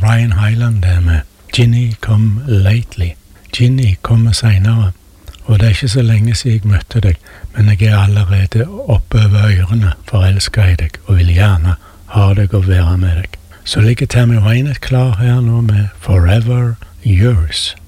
Ryan Hyland det med Ginny Come Lately. Ginny kommer senere, og det er ikke så lenge siden jeg møtte deg, men jeg er allerede oppe over ørene, forelsket i deg, og vil gjerne ha deg og være med deg. Så ligger Tammy Wynette klar her nå med Forever Yours.